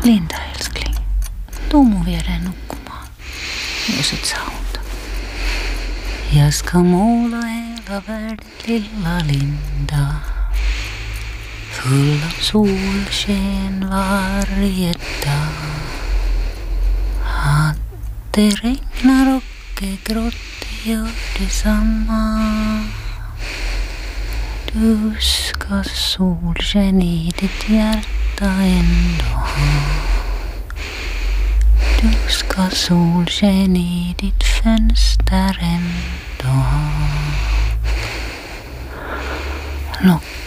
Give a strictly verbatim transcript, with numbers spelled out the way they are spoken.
Linda älskling, tuu mun viereen nukkumaan, jos et sauta. Jag ska måla hela världen, lilla Linda, full av solsken varje dag. Att det regnar och är grått, det gör detsamma. Du ska solsken i ditt hjärta ändå ha. Du ska solsken i ditt fönster ändå ha. Lock